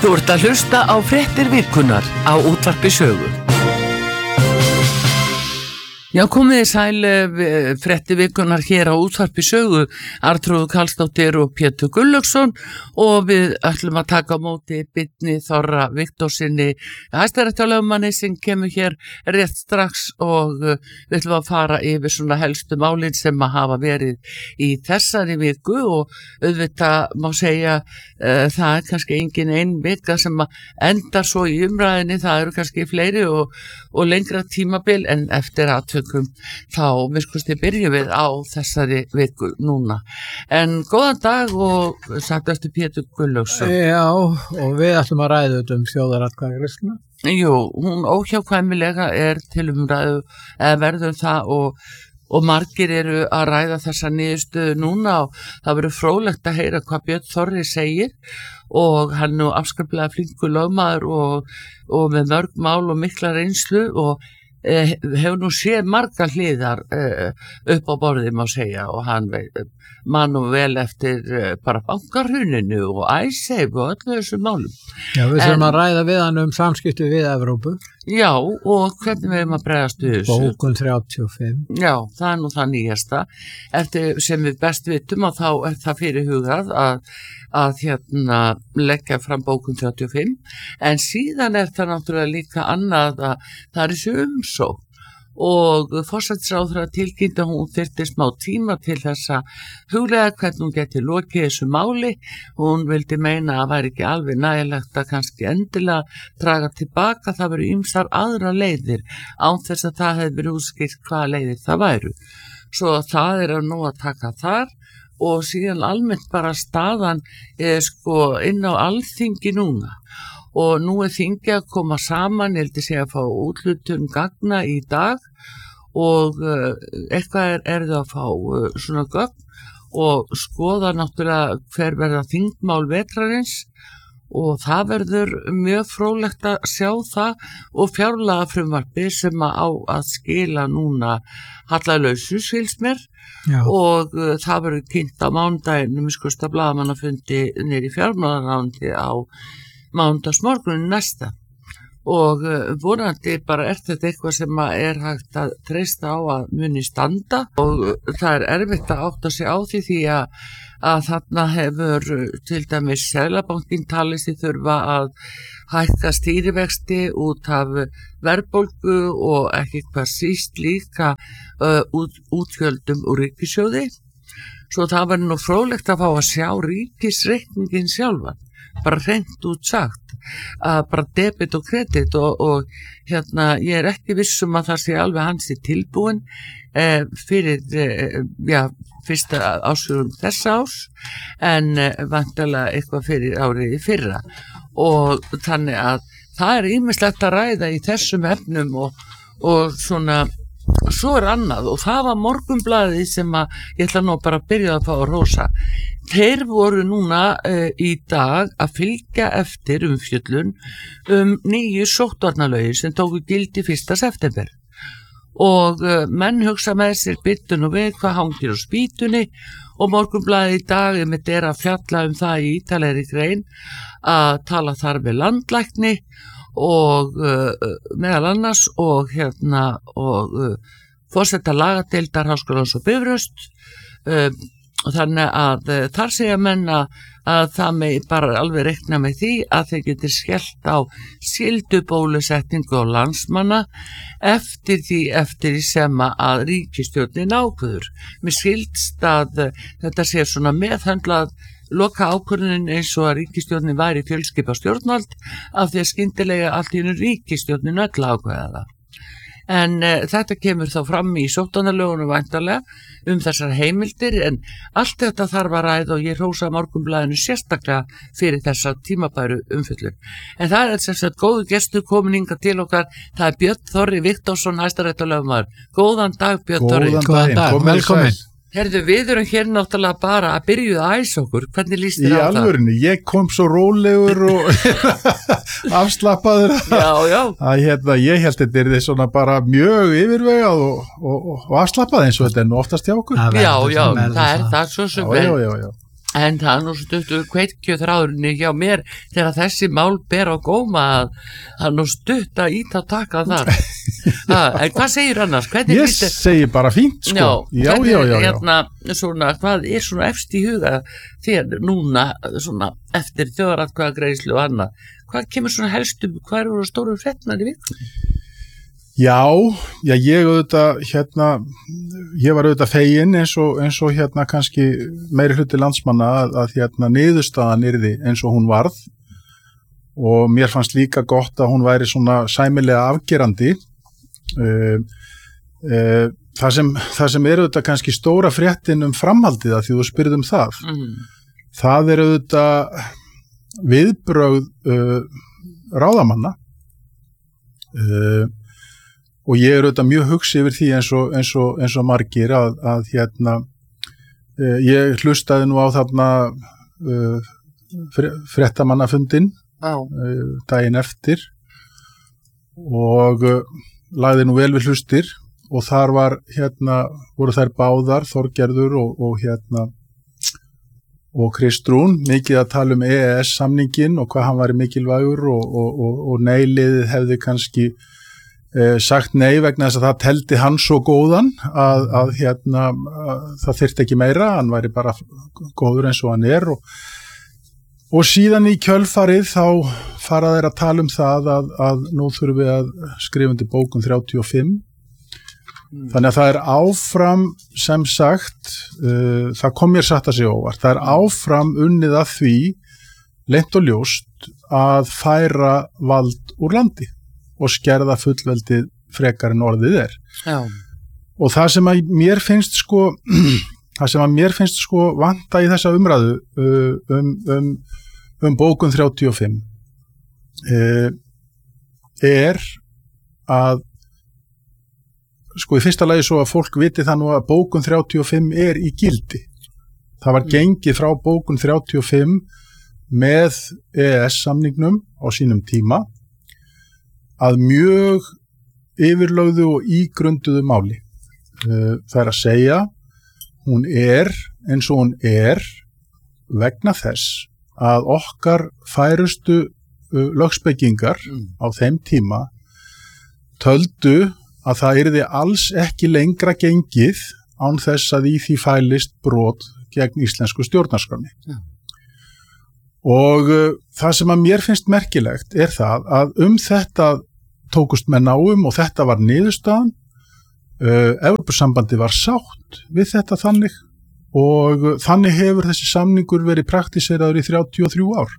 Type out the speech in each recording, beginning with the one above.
Þú ert að hlusta á fréttir vikunnar á Útvarpi Sögu. Já, komiði sæl fréttir vikunnar hér á Útvarpi Sögu, Arnþrúður Karlsdóttir og Pétur Gunnlaugsson, og við ætlum að taka á móti Birni Þorra Viktorsinni, hæstaréttarlögmanni sem kemur hér rétt strax, og við ætlum að fara yfir svona helstu málin sem að hafa verið í þessari viku, og auðvitað má segja það er kannski engin ein vika sem að endar svo í umræðinni, það eru kannski fleiri og lengra tímabil, en eftir aðtökum þá viskusti byrjum við á þessari viku núna. En góðan dag og sagt eftir Pétur Gunnlaugsson. Já, og við ætlum að ræða þjóðaratkvæðagreiðsluna. Jú, hún óhjákvæmilega er til umræðu eða verður það, og margir eru að ræða þessa niðurstöðu núna, og það verður fróðlegt að heyra hvað Björn Þorri segir, og hann nú afskaplega flinkur lögmaður og með mörg mál og mikla reynslu, og hefur nú séð margar hliðar upp á borðið má segja, og hann man nú vel eftir bara bankarhruninu og Icesave og öllu þessu málum. Já, við þurfum að ræða við hann samskipti við Evrópu. Já, og hvernig við erum að bregðast við þessu. Bókun 35. Já, það er nú það nýjasta. Eftir sem við best vitum, og þá er það fyrirhugað að leggja fram bókun 35, en síðan er það náttúrulega líka annað að það er þessu umsókn, og forsætisráðherra tilkynnti að hún þyrfti smá tíma til þess að huglega hvernig hún geti lokið þessu máli. Hún vildi meina að væri ekki alveg nægilegt að kannski endilega draga tilbaka, það veru ýmsar aðra leiðir án þess að það hefði verið útskýrt hvaða leiðir það væru. Svo það er að nú að taka þar, og síðan almennt bara staðan inn á Alþingi núna. Og nú er þingi að koma saman, ég held að segja að fá úthlutun gagna í dag, og eitthvað er það að fá svona gögn og skoða náttúrulega hver verða þingmál vetrarins, og það verður mjög fróðlegt að sjá það, og fjárlagafrumvarpi sem á að skila núna hallalausu skilst mér. Já. Og það verður kynnt á mánudaginn, miskusta blaðamannafundi niður í fjármálaráðuneyti á mánudagsmorgunin næsta, og vonandi bara er þetta eitthvað sem er hægt að treysta á að muni standa, og það er erfitt að átta sig á því að þarna hefur til dæmis Seðlabankinn talið sig þurfa að hækka stýrivexti út af verðbólgu og ekki hvað síst líka útgjöldum úr ríkissjóði. Svo það var nú fróðlegt að fá að sjá ríkisreikningin sjálfan, bara hreint út sagt, að bara debit og kredit, og ég er ekki vissum að það sé alveg hans í tilbúin fyrir fyrsta ásörum þessa ás, en vantarlega eitthvað fyrir árið í fyrra, og þannig að það er ýmislegt að ræða í þessum efnum, og svona. Svo er annað, og það var Morgunblaðið sem ég ætla nú bara að byrja að fá að rósa. Þeir voru núna í dag að fylgja eftir umfjöllun nýju sóttvarnalögin sem tóku gildi 1. september, og menn hugsa með sér byttun og við hvað hangir á spýtunni, og Morgunblaðið í dag er að fjalla það í ítalegri grein að tala þar við landlækni, og meðal annars og forseta lagadeildar Háskólans og Bifröst, þannig að þar segja menn að það megi bara alveg reikna með því að þeir getur skellt á skyldubólusetningu á landsmanna eftir því sem að ríkisstjórnin ákveður. Mér skildst að þetta sé svona meðhöndlað loka ákvörðunin eins og að ríkisstjórnin væri fjölskipa stjórnvald, af því að skyndilega allt í einu ríkisstjórnin öll ákveða það. En þetta kemur þá fram í sóttvarnalögunum væntanlega þessar heimildir, en allt þetta þarf að ræða, og ég hrósa Morgunblaðinu sérstaklega fyrir þessa tímabæru umfjöllun. En það er sem sagt góðu gestur komin hingað til okkar, það er Björn Þorri Viktorsson, hæstaréttarlögmaður. Góðan dag, Björn Þorri. Góðan dag, velkomin. Herðu, við erum hér náttúrulega bara að byrjuð að æsa okkur. Hvernig líst þér á það? Í alvörinni, ég kom svo rólegur og afslappaður að ég held þetta er þið svona bara mjög yfirvegað og afslappað eins og þetta er nú oftast hjá okkur. Já, það er það svo sem vel. Já. En það nú stuttu kveikjuþráðurinn hjá mér þegar þessi mál ber á góma að það nú stutt að íta að taka það. En hvað segir annars? Ég segi bara fínt, sko. Já. Hérna, svona, hvað svona efst í huga þér núna svona eftir þjóðaratkvæðagreiðslu og annað? Hvað kemur svona helstu, hvað eru stóru fréttirnar í vikunni? Já, ég auðvitað, ég var auðvitað fegin eins og kannski meiri hluti landsmanna að niðurstaðan yrði eins og hún varð og mér fannst líka gott að hún væri svona sæmilega afgerandi. Það sem er auðvitað kannski stóra fréttin framhaldið að því þú spyrð það. Það er auðvitað viðbrögð ráðamanna og ég er auðvitað mjög hugsi yfir því eins og margir að ég hlustaði nú á þarna fréttamannafundinn daginn eftir og lagði nú vel við hlustir og þar voru þær báðar Þorgerður og Kristrún mikið að tala EES samningin og hvað hann væri mikilvægur og nei-liðið hefði kannski sagt nei vegna þess að það teldi hann svo góðan að það þyrfti ekki meira, hann væri bara góður eins og hann er og síðan í kjölfarið þá fara þeir að tala það að nú þurfum við að skrifa undir bókun 35 þannig að það er áfram sem sagt, það kom mér satt að segja óvart, það er áfram unnið að því leynt og ljóst að færa vald úr landi og skerða fullveldið frekar en orðið er. Já. Og það sem að mér finnst sko vanta í þessa umræðu bókun 35 er að sko í fyrsta lagi svo að fólk viti það nú að bókun 35 er í gildi. Það var gengið frá bókun 35 með EES samningnum á sínum tíma að mjög yfirlögðu og ígrunduðu máli. Það er að segja, hún er eins og hún er vegna þess að okkar færustu lögspekingar á þeim tíma töldu að það yrði alls ekki lengra gengið án þess að í því fælist brot gegn íslensku stjórnarskránni. Ja. Og það sem að mér finnst merkilegt er það að þetta tókust menn á og þetta var niðurstaðan. Evrópusambandi var sátt við þetta þannig og þannig hefur þessi samningur verið praktiseraður í 33 ár.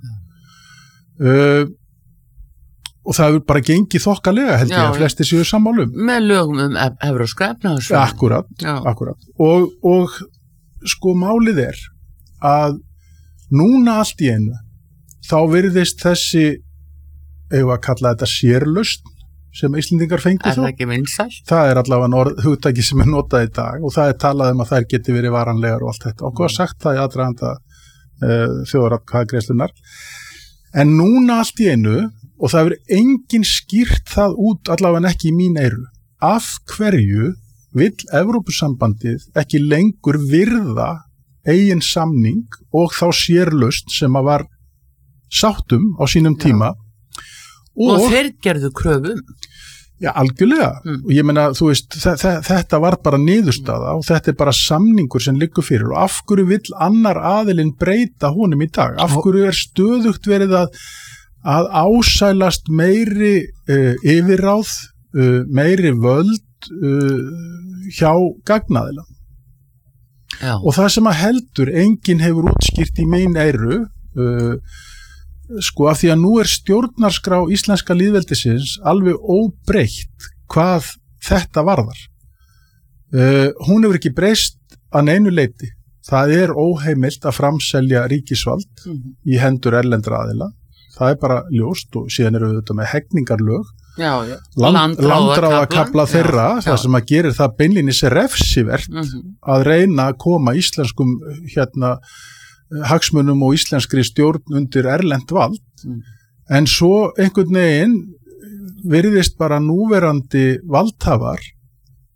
Og það hefur bara gengið þokkalega held ég að flestir séu sammálum. Með lögum evrópska efnahagssvæðið. Akkurat. Og sko málið er að núna allt í einu þá virðist þessi, eigum að kalla þetta sérlausn sem Íslendingar fengu þá. Er það ekki vinsælt? Það er allavega hugtaki sem er notað í dag og það er talað að þær geti verið varanlegar og allt þetta. Og hvað sagt það í aðdraganda þjóðaratkvæðagreiðslunnar. En núna allt í einu og það hefur enginn skýrt það út allavega ekki í mín eyru. Af hverju vill Evrópusambandið ekki lengur virða eigin samning og þá sérlausn sem að var sáttum á sínum tíma. Og þeir gerðu kröfum. Já, algjörlega. Og ég meina, þú veist, þetta var bara niðurstaða og þetta er bara samningur sem liggur fyrir og af hverju vill annar aðilinn breyta honum í dag? Af hverju er stöðugt verið að ásælast meiri yfirráð, meiri völd hjá gagnaðila? Já. Og það sem að heldur, enginn hefur útskýrt í mín eyru, sko af því að nú er stjórnarskrá íslenska lýðveldisins alveg óbreytt hvað þetta varðar. Hún hefur ekki breyst að neinu leyti. Það er óheimilt að framselja ríkisvald í hendur erlendra aðila. Það er bara ljóst og síðan eru við þetta með hegningarlög. Landráðakafla þeirra, það sem að gerir það beinlínis refsivert að reyna að koma íslenskum hagsmunum og íslenskri stjórn undir erlent vald en svo einhvern veginn virðist bara núverandi valdhafar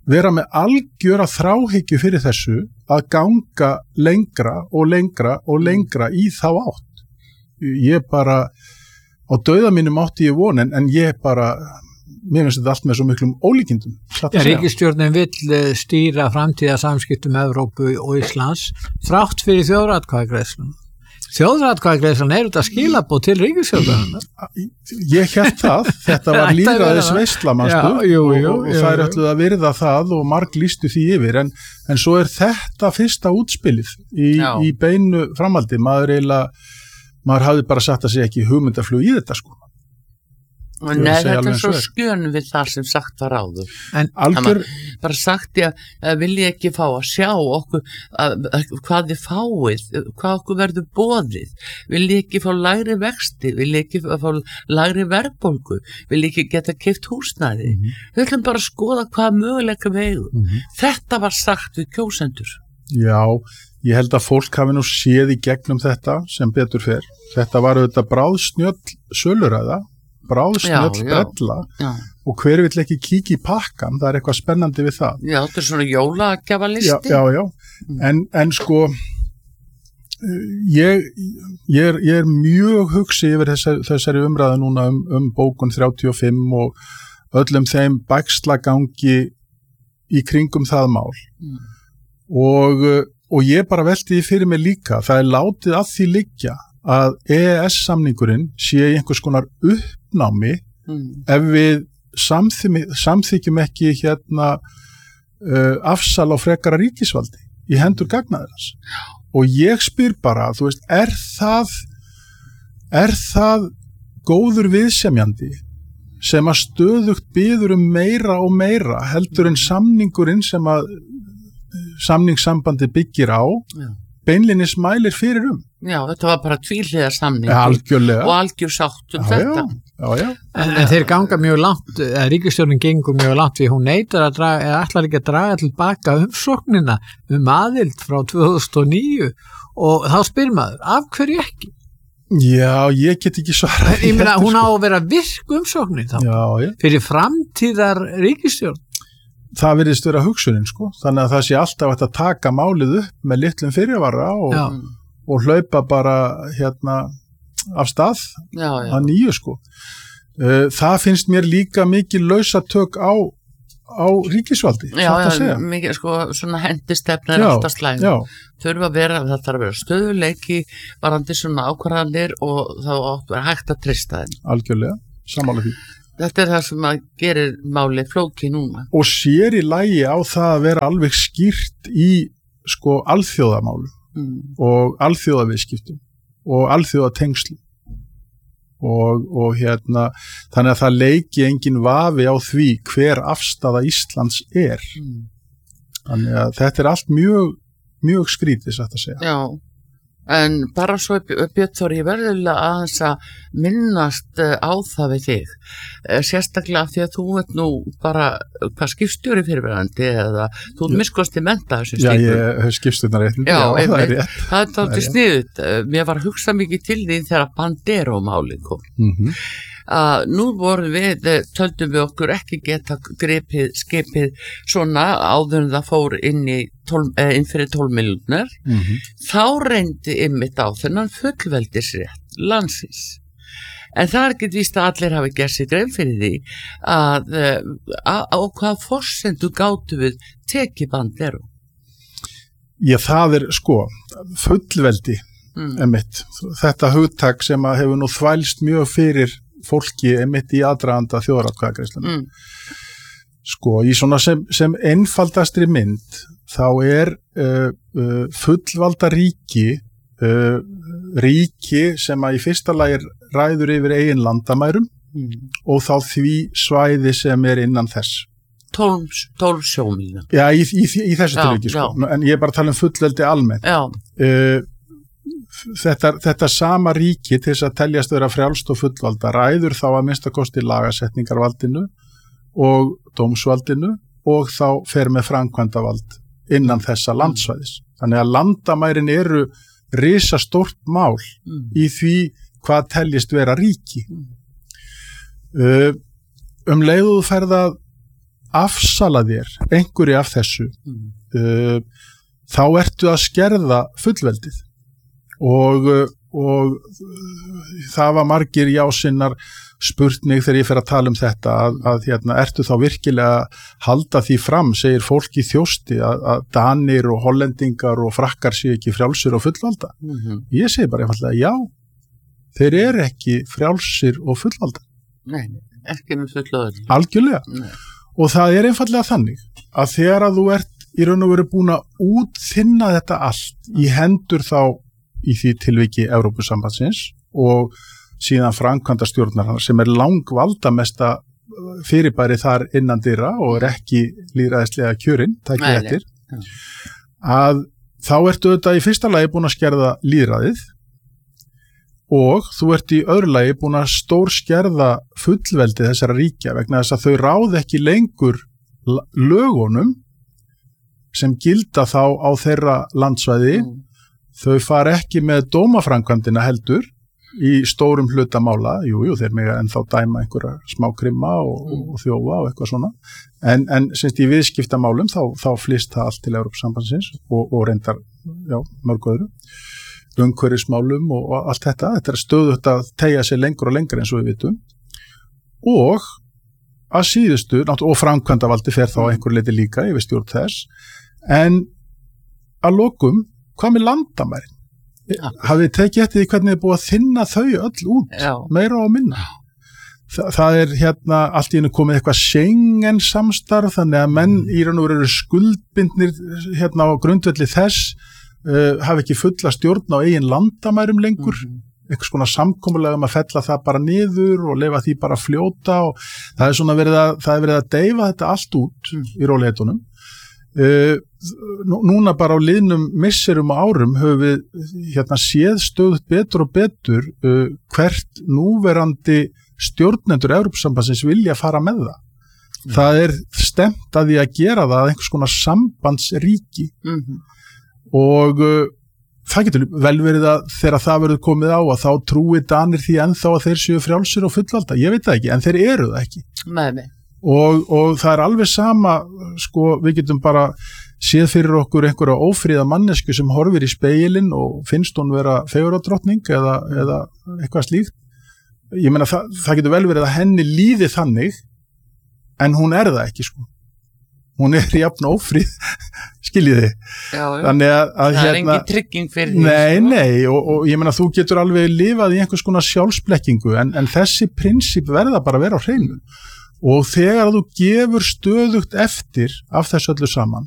vera með algjöra þráhyggju fyrir þessu að ganga lengra og lengra og lengra í þá átt. Ég bara, á dauða mínum átti ég von, en ég bara, mér finnst þetta allt með svo miklum ólíkindum. Ríkisstjórnin vill stýra framtíða samskiptum Evrópu og Íslands þrátt fyrir þjóðaratkvæðagreiðsluna. Þjóðaratkvæðagreiðslan þetta skilabóð til ríkisstjórnarinnar. Ég hélt það, þetta var lýðræðis veisla, manstu, og þær ætluðu að virða það og marg lýstu því yfir, en svo þetta fyrsta útspilið í beinu framhaldi, maður hafði bara sagt að segja ekki hugmyndaflug í þetta, sko. Nei, þetta svo skjön við það sem sagt var áður. En bara sagt ég að vil ég ekki fá að sjá okkur hvað þið fáið, hvað okkur verður boðið, vil ég ekki fá lægri vexti, vil ég ekki fá lægri verðbólgu, vil ég ekki geta keypt húsnæði. Við ætlum bara að skoða hvað möguleika við eigum. Þetta var sagt við kjósendur. Já, ég held að fólk hafi nú séð í gegnum þetta sem betur fer. Þetta var auðvitað bráðsnjöll söluræða, bráðsnjöll brella og hver vill ekki kíkja í pakkan, það eitthvað spennandi við það. Já, þetta svona jólagjafalisti. Já. En sko ég er mjög hugsi yfir þessari umræðu núna bókun 35 og öllum þeim bægslagangi í kringum það mál. Og ég bara velti því fyrir mig líka, það látið að því liggja að EES-samningurinn sé í einhvers konar uppnámi ef við samþykjum ekki afsal á frekara ríkisvaldi í hendur gagnaðarans. Og ég spyr bara, þú veist, er það góður viðsemjandi sem að stöðugt biður meira og meira heldur en samningurinn sem að samningssambandi byggir á beinlinnis mælir fyrir Já, þetta var bara tvíhliða samning og algjör sátt þetta. Já. En þeir ganga mjög langt, ríkisstjórnin gengur mjög langt því hún neitar að draga, eða ætlar ekki að draga tilbaka umsóknina aðild frá 2009 og þá spyr maður, af hverju ekki? Já, ég get ekki svarað. Ég meina, hún á að vera virk umsóknin þá, fyrir framtíðar ríkisstjórn. Það virðist vera hugsunin, sko. Þannig að það sé alltaf að taka málið upp með litlum fyrirvara og hlaupa bara af stað að nýju, sko. Það finnst mér líka mikið lausatök á ríkisvaldi. Já, mikið, sko, svona hendistefna alltaf slæm. Þurfa að vera, það þarf að vera stöðuleiki varandi svona ákvarðanir og þá áttu að vera hægt að treysta þeim. Algjörlega, sammála því. Þetta það sem að gerir málið flóki núna. Og sér í lagi á það að vera alveg skýrt í sko alþjóðamálum og alþjóðaviðskiptum og alþjóðatengslum og þannig að það leiki engin vafi á því hver afstaða Íslands er. Þannig að þetta er allt mjög skrítið, satt að segja. Já. En bara svo Björn Þór, ég verðilega aðeins að minnast á það við þig, sérstaklega því að þú ert nú bara, hvað skipstjóri fyrirverandi eða þú ert miskosti menntaður sem slíkur. Já, ég hef skipstjórnaréttindi, það er rétt. Það er þáttið sniðut, mér var að hugsa mikið til því þegar Bandero-málið kom. Nú vorum töldum við okkur ekki geta gripið skipið svona áður en það fór inn fyrir 12 mínútur. Þá reyndi einmitt á þennan fullveldisrétt landsins. En það er ekki víst að allir hafi gert sér grein fyrir því að á hvaða forsendu gátu við tekið Bandero. Já, það er sko fullveldi einmitt. Þetta hugtak sem að hefur nú þvælst mjög fyrir fólki einmitt í aðdraganda þjóðaratkvæðagreiðslunnar. Sko, í svona sem einfaldastri mynd þá er fullvalda ríki sem að í fyrsta lagi ræður yfir eigin landamærum og þá því svæði sem er innan þess. 12 sjómílna. Já, í þessu tilviki, sko. En ég er bara að tala fullveldi almennt. Þetta sama ríki til þess að teljast vera frjálst og fullvalda ræður þá að minnstakosti lagasetningarvaldinu og dómsvaldinu og þá fer með framkvæmdavald innan þessa landsvæðis. Þannig að landamærin eru risastórt mál í því hvað teljist vera ríki. Leiðu þú ferð að afsala þér einhverju af þessu þá ertu að skerða fullveldið og það var margir jásinnar spurt mig þegar ég fer að tala um þetta að ertu þá virkilega halda því fram, segir fólk í Þjósti að Danir og Hollendingar og Frakkar séu ekki frjálsir og fullvalda ég segi bara einfaldlega já þeir eru ekki frjálsir og fullvalda Nei, ekki með fullvalda algjörlega og það er einfaldlega þannig að þegar að þú ert í raun og veru búin að útþynna þetta allt í hendur þá í því tilviki Evrópusambandsins og síðan framkvæmdastjórnar sem er langvaldamesta fyrirbæri þar innan dyra og er ekki lýðræðislega kjörinn, takk eftir, að þá ertu auðvitað í fyrsta lagi búin að skerða lýðræðið og þú ert í öðru lagi búin að stórskerða fullveldi þessara ríkja vegna þess að þau ráð ekki lengur lögunum sem gilda þá á þeirra landsvæði, þau fara ekki með dómaframkvæmdina heldur í stórum hluta mála, jú, þeir mega ennþá dæma einhverja smá krimma og þjófa og eitthvað svona, en semst í viðskiptamálum þá flyst það allt til Evrópusambandsins og reyndar, já, mörg öðru, umhverfismálum og allt þetta er stöðugt að teygja sig lengur og lengur eins og við vitum og að síðustu, og framkvæmdavaldi fer þá einhver leiti líka yfir stjórn þess, en að lokum, hvað með landamærin? Hafið tekið eftir því hvernig þið búið að þynna þau öll út, meira og minna. Það er allt í einu komið eitthvað Schengen samstarf, þannig að menn í raun og veru eru skuldbindnir á grundvelli þess, hafi ekki fulla stjórn á eigin landamærum lengur, eitthvað svona samkomulega að fella það bara niður og leyfa því bara að fljóta og það er svona verið að deyfa þetta allt út í róleitunum. Núna bara á liðnum misserum og árum höfum við séð stöðugt betur og betur hvert núverandi stjórnendur Evrópusambandsins vilja fara með það. Það er stefnt að því að gera það að einhvers konar sambandsríki og það getur vel verið að þegar það verður komið á að þá trúi Danir því ennþá að þeir séu frjálsir og fullvalda, ég veit það ekki, en þeir eru það ekki. Nei. Og það er alveg sama, við getum bara séð fyrir okkur einhverja ófríða mannesku sem horfir í spegilinn og finnst hún vera fegurðardrottning eða eitthvað slíkt. Ég meina það getur vel verið að henni líði þannig, en hún er það ekki, Hún er jafn ófríð, skiljiði. Já. Þannig að það er engin trygging fyrir því. Nei, og ég meina þú getur alveg lifað í einhvers konar sjálfsblekkingu, en þessi prinsip verða bara að vera á hreinu. Og þegar þú gefur stöðugt eftir af þessu öllu saman,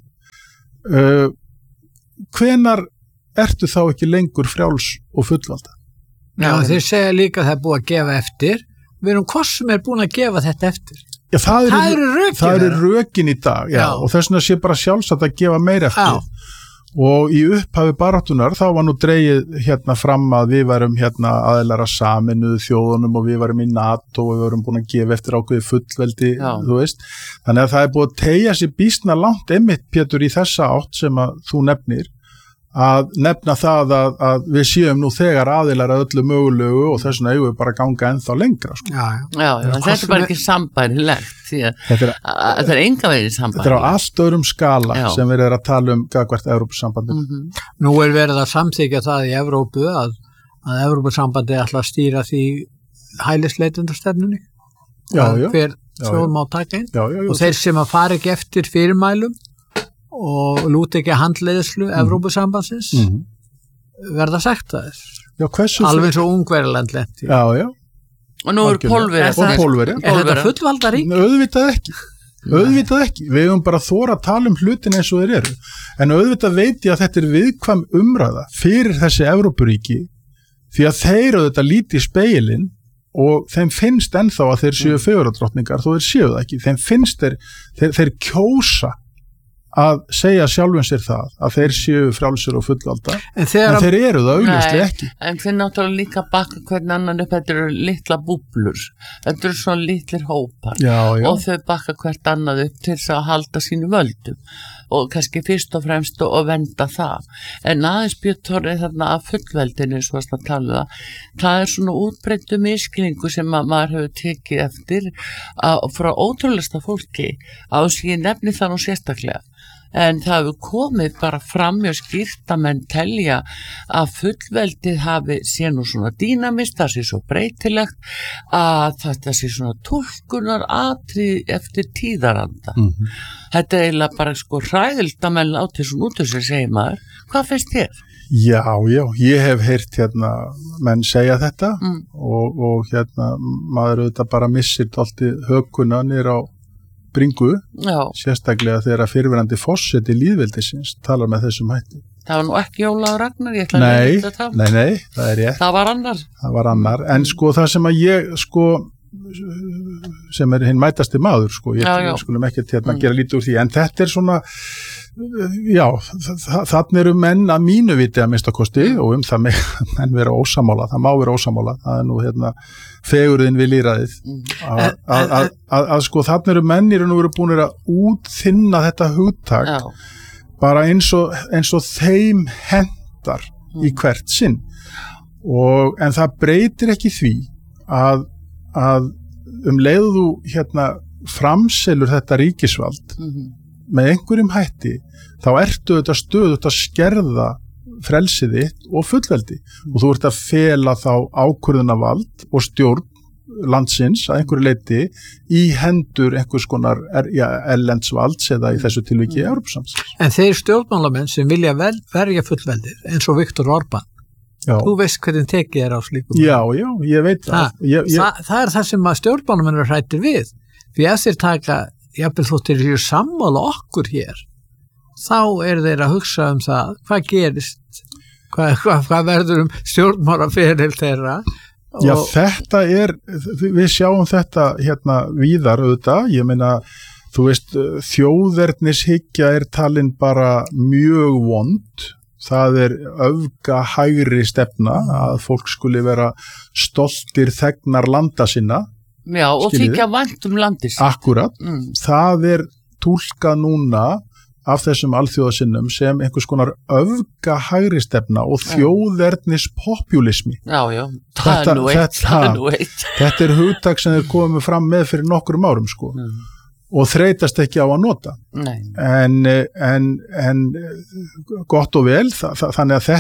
hvenar ertu þá ekki lengur frjáls og fullvalda? Já, þeir segja líka að það er búið að gefa eftir. Við erum hvort sem er búin að gefa þetta eftir. Já, það eru rökin í dag, já. Og þess vegna sé bara sjálfsagt að gefa meir eftir. Já. Og í upphafi baráttunar þá var nú dregið fram að við værum aðilar að Sameinuðu þjóðunum og við værum í NATO og við værum búin að gefa eftir ákveði fullveldi, þú veist. Þannig að það er búið að teygja sig býsna langt einmitt, Pétur, í þessa átt sem að þú nefnir, að nefna það að við séum nú þegar aðilar að öllu mögulegu og þess vegna eigum við bara að ganga ennþá lengra. Já, þetta er bara ekki sambærilegt því að þetta er enga veginn sambærilegt. Þetta er á allt öðrum skala sem við erum að tala um gagnvart Evrópusambandið. Nú er verið að samþykja það í Evrópu að Evrópusambandið ætla að stýra því hælisleitendastefnunni. Hver þjóð má taka inn og þeir sem að fara ekki eftir fyrirmælum og lúti ekki handleiðslu Evrópusambandsins verða sagt það alveg eins og Ungverjaland lenti. Já. Og nú er Pólverja. Er þetta fullvalda ríki? Auðvitað ekki. Við höfum bara þora að tala um hlutin eins og þeir eru. En auðvitað veit ég að þetta er viðkvæm umræða fyrir þessi Evrópuríki því að þeir auðvitað líti í spegilinn og þeim finnst ennþá að þeir séu fegurðardrottningar þó þeir séu það ekki. Þeim finnst þeir kjósa að segja sjálfum sér það að þeir séu frjálsir og fullvalda En þeir eru það augljóslega ekki. En þeir náttúrulega líka bakka hvern annan upp, þetta eru litla búblur, þetta eru svona litlir hópar Já. og þau bakka hvert annað upp til þess að halda sínu völdum og kannski fyrst og fremst og venda það. En aðeins Björn Thorri þarna af fullveldinu, svo að tala það er svona útbreiddu misskilningu sem maður hefur tekið eftir frá ótrúlegasta fólki á þess að ég nefni það nú sérstaklega. En það hefur komið bara fram mjög skýrt að menn telja að fullveldið sé nú svona dýnamist, það sé svo breytilegt að þetta sé svona túlkunar atriði eftir tíðaranda. Þetta er eiginlega bara sko hræðilt að menn láti svona út þessu segir maður. Hvað finnst þér? Já, ég hef heyrt menn segja þetta og maður auðvitað bara missir alltaf hökuna niður á bringu, sérstaklega þegar fyrrverandi forseti lýðveldisins talar með þessum hætti. Það var nú ekki Ólafur Ragnar, ég ætla að nefna þetta. Nei, það er rétt. Það var annar. En sko það sem að ég sem er hinn mætasti maður ég skulum ekki gera lítið úr því, en þetta er svona þannig eru menn að mínu viti að minnsta kosti og það menn vera ósamála, það má vera ósamála, það er nú fegurðin við lýðræðið að þannig eru menn í raun og veru búin að útþynna þetta hugtak bara eins og þeim hentar í hvert sinn en það breytir ekki því að leiðu framselur þetta ríkisvald með einhverjum hætti, þá ertu þetta stöðugt að skerða frelsið þitt og fullveldi og þú ert að fela þá ákvörðunarvald og stjórn landsins að einhverju leyti í hendur einhvers konar erlendsvalds eða í þessu tilviki Evrópusambandsins. En þeir stjórnmálamenn sem vilja verja fullveldið eins og Viktor Orbán, þú veist hvernig tekið er á slíkum. Já, ég veit það. Það er það sem að stjórnmálamenn eru hrættir við, því ef þeir taka jafnvel þóttir séu sammála okkur hér, þá eru þeir að hugsa það, hvað gerist, hvað verður stjórnmálaferil þeirra. Já, þetta við sjáum þetta víðar auðvitað, ég meina, þú veist, þjóðernishyggja er talin bara mjög vond, það er öfgahægri stefna að fólk skuli vera stoltir þegnar landa sinna. Já, og þykja vænt landis. Akkurat, það er túlkað núna af þessum alþjóðasinnum sem einhvers konar öfgahægri stefna og þjóðernispopulismi. Já, það er nú eitt. Þetta er hugtak sem þeir komið fram með fyrir nokkrum árum, og þreytast ekki á að nota. Nei. En gott og vel, þannig að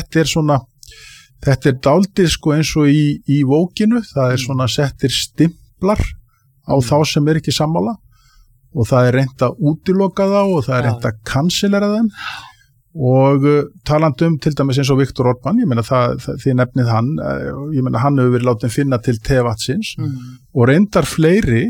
þetta er dálítið eins og í vókinu, það er svona settir stimplar á þá sem er ekki sammála og það er reynt að útiloka þá og það er reynt að kansilera þeim og talandi til dæmis eins og Viktor Orbán, ég meina þið nefnið hann, ég meina hann hefur verið látið finna til tevatsins og reyndar fleiri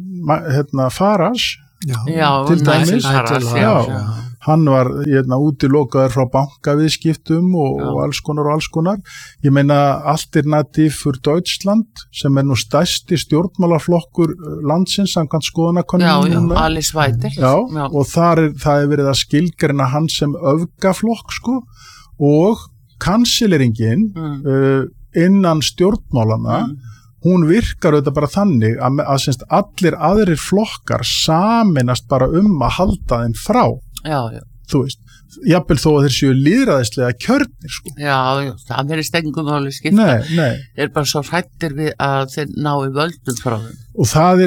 Farage til dæmis hann var útilokaður frá bankaviðskiptum og alls konar ég meina Alternativ für Deutschland sem er nú stærsti stjórnmálaflokkur landsins samkvæmt skoðanakönnunum Alice Weidel og það er verið að skilgreina hann sem öfgaflokk og kansileringin innan stjórnmálana hún virkar auðvitað bara þannig að allir aðrir flokkar saminast bara að halda þeim frá. Já. Þú veist, jafnvel þó að þeir séu lýðræðislega kjörnir, Já, það er stengum áli skipta. Nei. Þeir bara svo hrættir við að þeir nái völdum frá þeim. Og það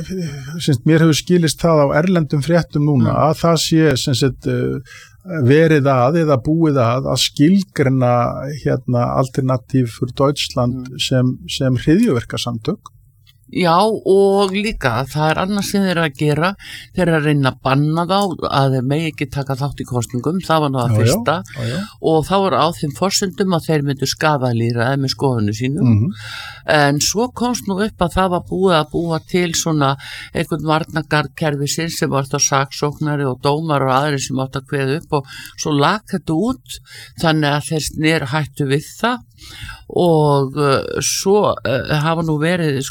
mér hefur skilist það á erlendum fréttum núna að það sé verið eða búið að skilgreina Alternativ für Deutschland sem hryðjuverkasamtök. Já, og líka það er annars sem þeir eru að gera, þeir eru að reyna að banna þá að þeir megi ekki taka þátt í kosningum, það var nú að fyrsta og þá var á þeim forsendum að þeir myndu skaða lýðræði með skoðunum sínum en svo komst nú upp að það var búið að búa til svona einhvern varnargarðkerfi sem var þá saksóknari og dómar og aðri sem átt að kveða upp og svo lag þetta út þannig að þeir sneri hættu við það og svo hafa nú verið það verið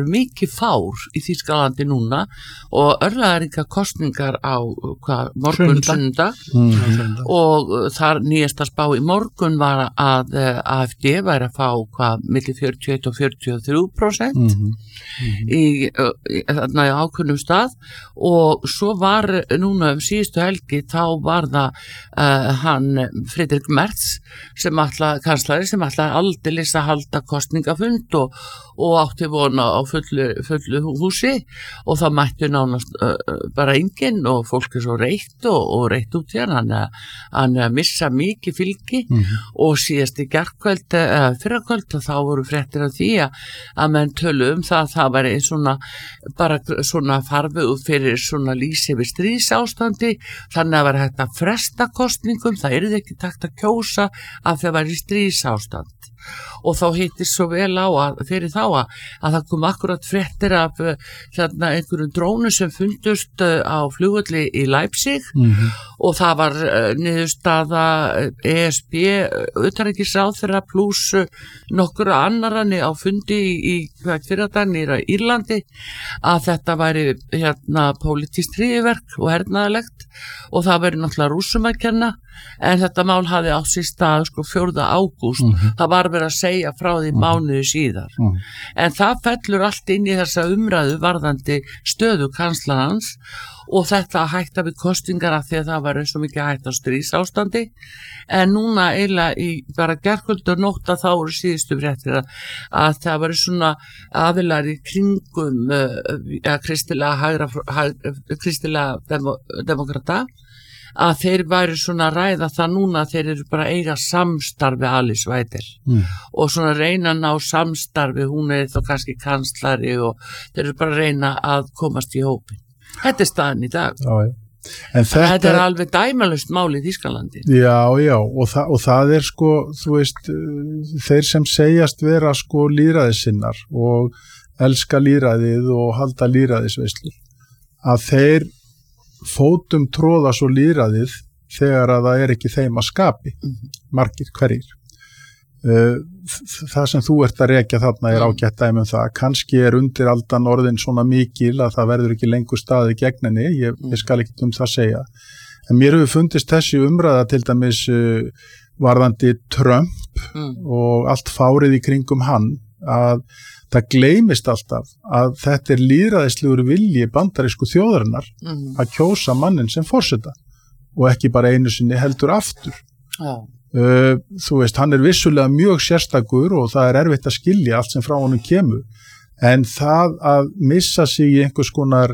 eru mikið fár í Þýskalandi núna og örlagaríka kosningar á morgun sunnudag og þar nýjasta spá í morgun var að AfD væri að fá milli 41 og 43% í ákunnum stað og svo var núna síðustu helgi þá var það hann Friedrich Merz kanslari sem ætlaði aldeilis að halda kosningafund og átti vona á fullu húsi og það mætti nánast bara enginn og fólk svo reitt og reitt út hér hann að missa mikið fylgi og síðast í gærkvöld fyrrakvöld þá voru fréttir af því að menn tölu það væri bara svona farfið út fyrir svona lýsi við stríðsástandi þannig að vera hægt að fresta kosningum það yrði ekki takt að kjósa að það væri stríðsástand og þá hittist svo vel á fyrir þá að það kom akkurat fréttir af einhverjum drónu sem fundust á flugvelli í Leipzig og það var niðurstaða ESB utanríkisráðherra pluss nokkur annarra á fundi í fyrradag nýra Írlandi að þetta væri pólitískt hryðjuverk og hernaðarlegt og það væri náttúrulega Rússum að kenna en þetta mál hafði á sér stað 4. ágúst það var verið að segja frá því mánuði síðar en það fellur allt inn í þessa umræðu varðandi stöðu kanslarans og þetta hætta við kostingar af því að það var svo mikið hætt á stríðsástandi en núna eiginlega í bara gærkvöldu nótt að þá voru síðustu fréttir að það var svona aðilar í kringum kristilega demokrata að þeir væri svona að ræða það núna að þeir eru bara eiga samstarfi Alice Weidel og svona reyna að ná samstarfi, hún þá kannski kanslari og þeir eru bara að reyna að komast í hópin. Þetta staðan í dag. Já. Þetta er alveg dæmalust mál í Þýskalandi. Já, og það er þú veist, þeir sem segjast vera lýðræðissinnar og elska lýðræðið og halda lýðræðisveislur, að þeir fótum tróða svo lýðræðið þegar að það er ekki þeim að skapi, margir hverjir. Það sem þú ert að rekja þarna er ágætt dæmi það, kannski er undiraldan orðin svona mikil að það verður ekki lengur staðið gegn henni, ég skal ekki það segja. En mér hefur fundist þessi umræða til dæmis varðandi Trump og allt fárið í kringum hann, að það gleymist alltaf að þetta er lýðræðislegur vilji bandarísku þjóðarinnar að kjósa mannin sem forseta og ekki bara einu sinni heldur aftur. Þú veist, hann er vissulega mjög sérstakur og það er erfitt að skilja allt sem frá honum kemur en það að missa sig í einhvers konar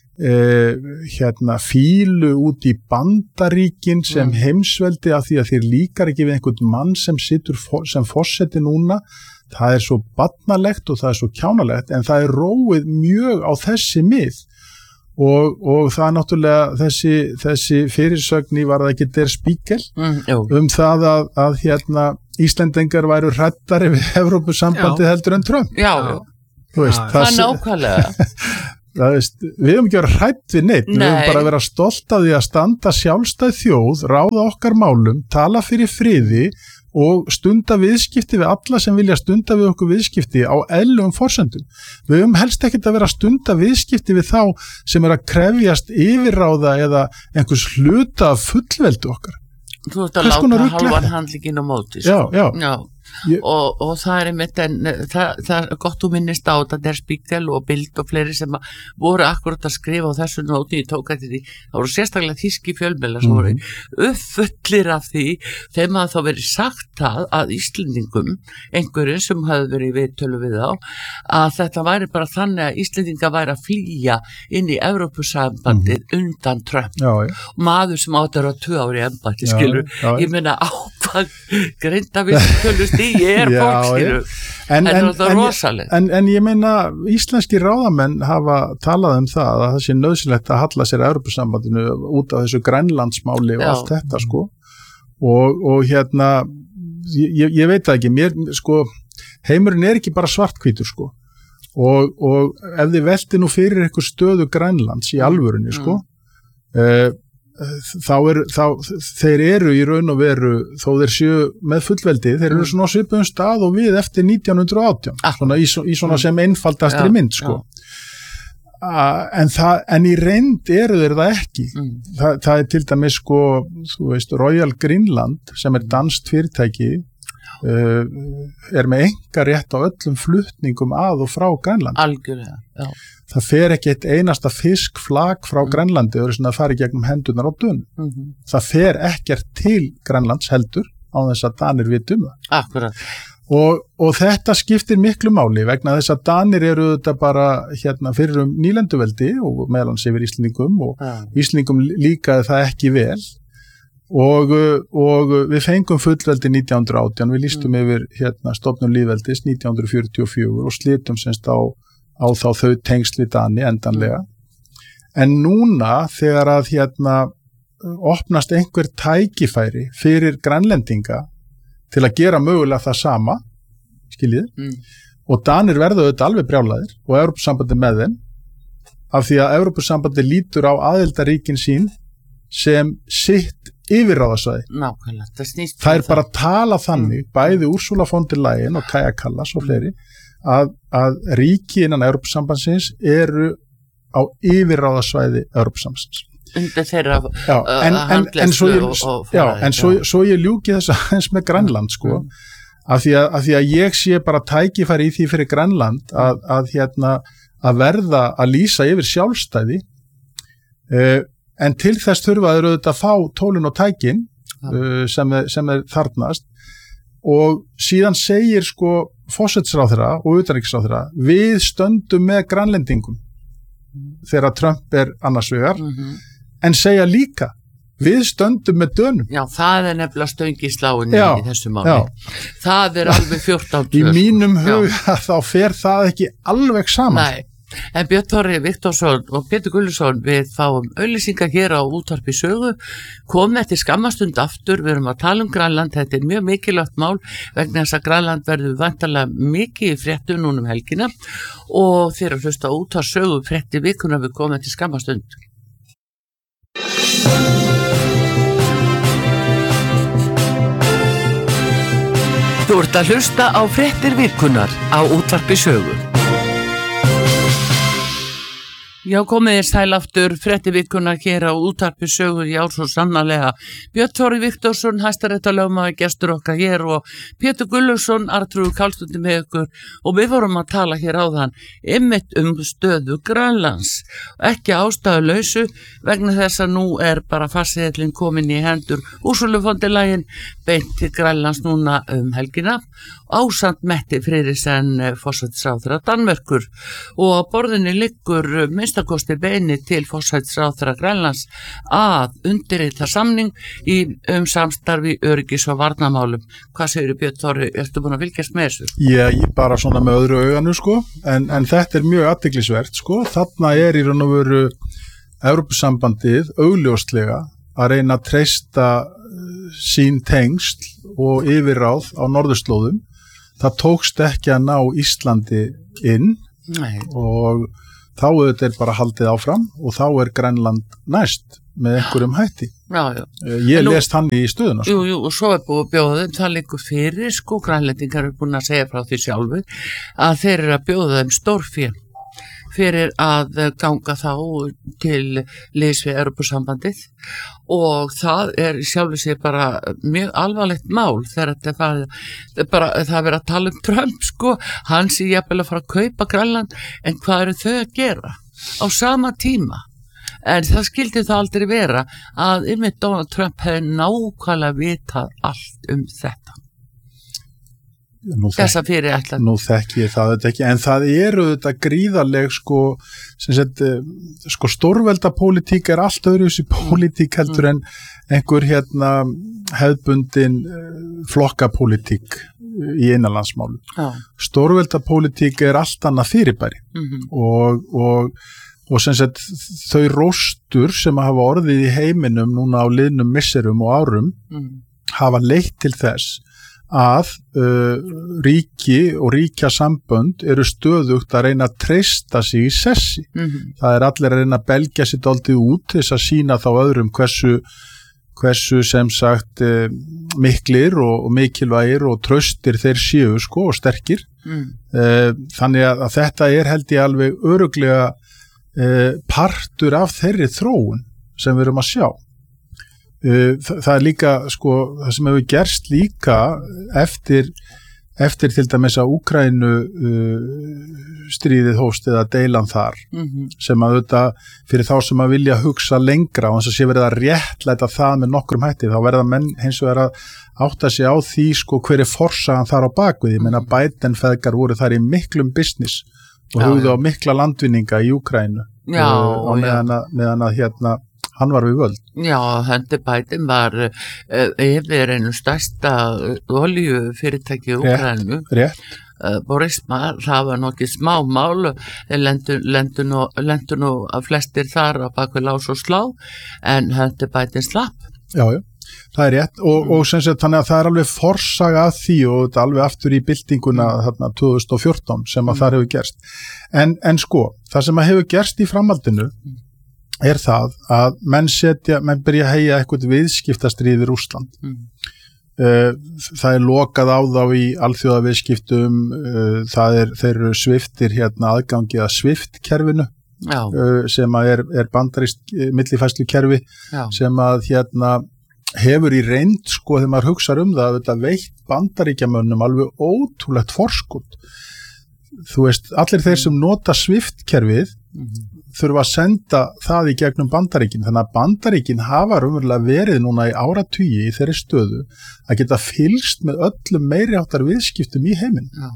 fílu út í Bandaríkin sem heimsveldi af því að þeir líkar ekki við einhvern mann sem situr sem forseti núna, það er svo barnalegt og það er svo kjánalegt en það er róið mjög á þessi mið og það er náttúrulega þessi fyrirsögn í var það ekki Der Spiegel það að Íslendingar væru hræddari við Evrópusambandið heldur en Trump. Já. Þú veist, það nákvæmlega. Við höfum ekki verið hrædd við neitt, við höfum bara verið stolt af því að standa sjálfstæð þjóð, ráða okkar málum, tala fyrir friði og stunda viðskipti við alla sem vilja stunda við okkur viðskipti á eðlilegum forsendum. Við höfum helst ekkert að vera að stunda viðskipti við þá sem er að krefjast yfirráða eða einhvers hluta af fullveldu okkar. Þú ert að láta halvan handlíkinn á móti. Já. Og það er einmitt það er gott þú minnist á þetta Der Spiegel og Bild og fleiri sem voru akkurat að skrifa á þessu nóti ég tók eftir því, það voru sérstaklega þýski fjölmiðlar sem voru uppfullir af því, þeim að þá verið sagt það að Íslendingum einhverjum sem hafði verið viðtölu við þá að þetta væri bara þannig að Íslendinga væri að flýja inn í Evrópusambandið undan Trump maður sem átti að vera 2 ári í embætti ég meina ákvað greinda við tölust ég er fólk en það er rosalega en ég meina íslenski ráðamenn hafa talað um það að það sé nauðsynlegt að halla sér að Evrópusambandinu út af þessu Grænlandsmáli og allt þetta og ég veit það ekki mér heimurinn er ekki bara svarthvítur og ef þið velti nú fyrir eitthvað stöðu Grænlands í alvörunni þeir eru í raun og veru, þó þeir séu með fullveldi, þeir eru svona á svipuðum stað og við eftir 1918, svona í svona sem einfaldastri mynd, sko. En í reynd eru þeir það ekki. Það er til dæmis, sko, þú veist, Royal Greenland, sem er danskt fyrirtæki, er með enga rétt á öllum flutningum að og frá Grænland. Algjörlega, já. Það fer ekki eitt einasta fiskflak frá Grænlandi, það eru svona að fara í gegnum hendurnar á Dönum. Það fer ekkert til Grænlands heldur á þess að Danir viti það. Akkurat. Og þetta skiptir miklu máli vegna þess að Danir eru þetta bara fyrir nýlenduveldi og meðlans yfir Íslendingum og Íslendingum líkaði það ekki vel og við fengum fullveldi 1918, við lýstum yfir stofnun lýðveldis 1944 og slitum semst á þá þau tengsl við Dani endanlega. En núna þegar að opnast einhver tækifæri fyrir grænlendinga til að gera mögulega það sama, skiljið, og Danir verða auðvitað alveg brjálaðir og Evrópusambandi með þeim, af því að Evrópusambandi lítur á aðildaríkin sín sem sitt yfirráðasvæði. Nákvæmlega, það snýst. Það er bara að tala þannig, bæði Ursula von der Leyen og Kaja Kallas og fleiri, að ríki innan Evrópusambandsins eru á yfirráðasvæði Evrópusambandsins. Undir þeirra svo ég ljúki þess aðeins með Grænland, sko, af því að ég sé bara tækifæri í því fyrir Grænland að verða að lýsa yfir sjálfstæði, en til þess þurfa þeir auðvitað að fá tólin og tækin sem er þarnast, og síðan segir, sko, forsætisráðherra og utanríkisráðherra, við stöndum með grænlendingum þegar Trump er annars vegar, en segja líka, við stöndum með Dönum. Já, það er nefnilega stöng í sláinni í þessu máli. Það er alveg 14. Í mínum huga þá fer það ekki alveg saman. Nei. En Björn Þorri Viktorsson og Pétur Gulluðsson, við fáum auglýsingar hér á Útvarpi Sögu, komum eftir skammastund aftur, við erum að tala Grænland, þetta er mjög mikilvægt mál vegna þess að Grænland verður væntanlega mikið í fréttum núna helgina og þeir að hlusta Útvarpi Sögu frétti vikuna, við komum eftir skammastund. Þú ert að hlusta á fréttir vikunar á Útvarpi Sögu. Já, komið þér sæl aftur, fréttivikunar hér á Útvarpi Sögu, já, svo sannarlega. Björn Þorri Viktorsson, hæstaréttarlögmaður, gestur okkar hér og Pétur Gulluðsson, Arnþrúður Karlsdóttir með ykkur og við vorum að tala hér áðan einmitt stöðu Grænlands. Ekki ástæðulausu vegna þess að nú er bara farseðillinn komin í hendur Ursulu von der Leyen beint til Grænlands núna helgina ásamt Mette Frederiksen forsætisráðherra Danmerkur og á borðinni liggur minnstakosti beini til forsætisráðherra Grænlands að undirrita samning samstarfi öryggis- og varnarmálum. Hvað segir Björn Þorri, ertu búin að fylgjast með þessu? Ég bara svona með öðru auganu, sko, en þetta er mjög athyglisvert, sko, þarna er í raun og veru Evrópusambandið augljóslega að reyna að treysta sín tengsl og yfirráð á norðurslóðum. Það tókst ekki að ná Íslandi inn. Nei. Og þá er bara haldið áfram og þá er Grænland næst með einhverjum hætti. Já. Ég lest hann í stöðuna. Jú, og svo er búið að bjóða þeim, það liggur fyrir, sko, grænlendingar eru búin að segja frá því sjálfur, að þeir eru að bjóða þeim stórfé fyrir að ganga þá til liðs við Evrópusambandið og það er sjálfur sér bara mjög alvarlegt mál þegar þetta það er að tala Trump, sko, hann sé jafnvel að fara að kaupa Grænland, en hvað eru þau að gera á sama tíma? En það skildi það aldrei vera að einmitt Donald Trump hefði nákvæmlega vitað allt þetta. Þessa fyrirætlan. Nú þekki ég það ekki, en það eru þetta gríðarleg, sko stórveldapólitík er allt öðruvísi pólitík heldur en einhver hefðbundin flokkapólitík í innanlandsmálum. Stórveldapólitík er allt annað fyrirbæri og þau róstur sem hafa orðið í heiminum núna á liðnum misserum og árum hafa leitt til þess að ríki og ríkjasambönd eru stöðugt að reyna að treysta sig í sessi. Það er allir að reyna að belgja sér dálítið út til þess að sýna þá öðrum hversu sem sagt miklir og mikilvægir og traustir þeir séu sko og sterkir. Þannig að þetta er held ég alveg örugglega partur af þeirri þróun sem við erum að sjá. Það er líka sko það sem hefur gerst líka eftir til dæmis að Úkraínu stríðið hófst eða deilan þar sem að auðvitað fyrir þá sem að vilja hugsa lengra og þess að sé verið að réttlæta það með nokkrum hætti þá verða menn hins vegar að átta sig á því sko hver forsagan þar á bakvið. Ég meina Biden-feðgar voru þar í miklum business og hugðu á mikla landvinninga í Úkraínu og meðan að hérna hann var við völd. Já, Hunter Biden var yfir einu stærsta oljufyrirtæki í Úkraínu. Rétt. Borisma, það var nokkið smá mál, lendu nú að flestir þar á bakvið lás og slá, en Hunter Biden slapp. Já, það er rétt og sem sagt þannig að það er alveg forsaga að því og þetta alveg aftur í byltinguna þarna 2014 sem að það hefur gerst. En sko, það sem að hefur gerst í framhaldinu er það að menn byrja að heyja eitthvað viðskiptastríð við Rússland. Það er lokað á þá í alþjóðaviðskiptum, þeir eru sviptir hérna aðgangi að SWIFT-kerfinu sem að er bandarískt millifærslukerfi sem að hérna hefur í reynd sko þegar maður hugsar það þetta veitt bandaríkjamönnum alveg ótrúlegt forskot. Þú veist, allir þeir sem nota SWIFT-kerfið þurfa að senda það í gegnum Bandaríkin, þannig að Bandaríkin hafa raunverulega verið núna í áratugi í þeirri stöðu að geta fylgst með öllum meiri áttar viðskiptum í heiminum.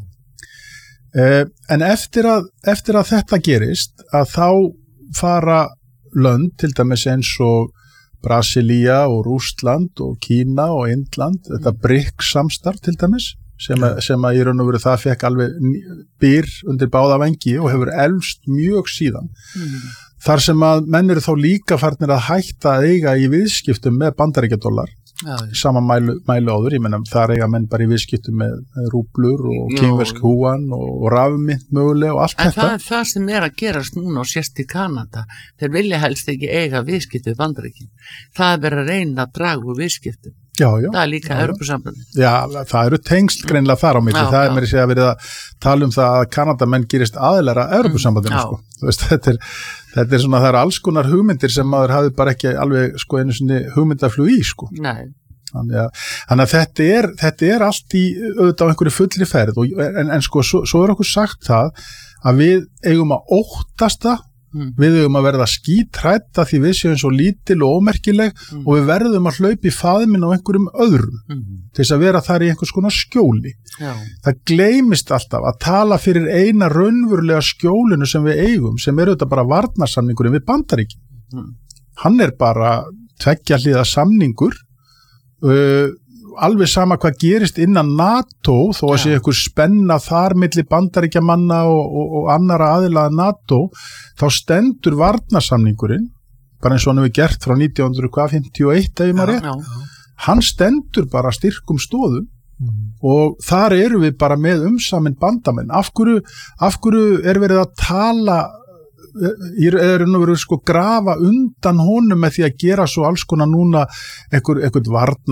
En eftir að þetta gerist að þá fara lönd til dæmis eins og Brasilía og Rússland og Kína og Indland, þetta BRICS-samstarf til dæmis sem að í raun og veru það fekk alveg byr undir báða vengi og hefur elst mjög síðan. Þar sem að menn eru þá líka farnir að hætta að eiga í viðskiptum með bandaríkjadollar sama mælu áður, ég menna þar eiga menn bara í viðskiptum með rúblur og kínversk húan og rafmynt mögulega og allt þetta. En það sem er að gerast núna og sérst í Kanada, þeir vilja helst ekki eiga viðskiptum við bandaríkin. Það er verið að reyna að draga úr viðskiptum. Já. Það er líka Evrópusambandið. Já, það eru tengsl greinilega þar á milli. Það er meira að verið að tala um það að Kanadamenn gerist aðilara Evrópusambandinu sko. Þú veist, þetta er svona, það eru alls konar hugmyndir sem maður hafi bara ekki alveg sko einu sinni hugmyndaflug í sko. Nei. Þannig að þetta er allt í auðvitað á einhverju fullri ferð en sko svo er okkur sagt það að við eigum að óttast það. Við eigum að verða skítrætt að því við séum svo lítil og ómerkileg og við verðum að hlaupa í faðminn á einhverjum öðrum til þess að vera þar í einhvers konar skjóli. Það gleymist alltaf að tala fyrir eina raunverulega skjólinu sem við eigum sem er auðvitað bara varnarsamningurinn við Bandaríkin. Hann er bara tveggja hliða samningur alveg sama hvað gerist innan NATO þó að sé einhver spenna þar milli Bandaríkjamanna og annara aðilaða NATO þá stendur varnarsamningurinn bara eins og hann hefur gert frá 1951 ef maður rétt. Hann stendur bara styrkum stóðum og þar eru við bara með umsamin bandamenn. Af hverju er verið að tala er nú verið sko grafa undan honum með því að gera svo alls konar núna eitthvað varna